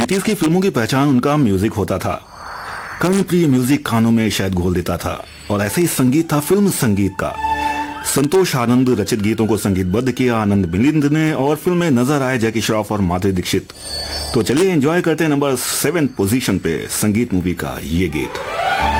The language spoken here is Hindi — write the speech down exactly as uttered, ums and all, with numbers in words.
नाइंटीज़ की फिल्मों की पहचान उनका म्यूजिक होता था। कर्णप्रिय म्यूजिक कानों में शायद घोल देता था, और ऐसे ही संगीत था फिल्म संगीत का। संतोष आनंद रचित गीतों को संगीतबद्ध किया आनंद मिलिंद ने, और फिल्म में नजर आए जैकी श्रॉफ और माधुरी दीक्षित। तो चलिए एंजॉय करते हैं नंबर सेवन पोजीशन पे संगीत मूवी का ये गीत।